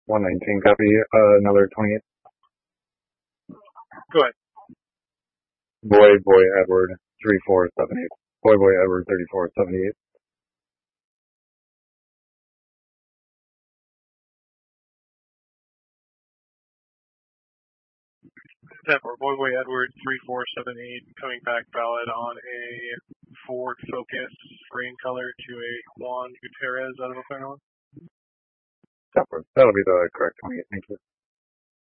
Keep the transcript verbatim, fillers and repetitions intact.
one nineteen copy, uh, another twenty-eight. Go ahead. Boy, boy, Edward, three four seven eight. Boy, boy, Edward, thirty-four seventy-eight. Denver, Boy Boy Edward, three four seven eight, coming back valid on a Ford Focus, green color to a Juan Gutierrez out of Oklahoma. That'll be the correct twenty-eight, thank you.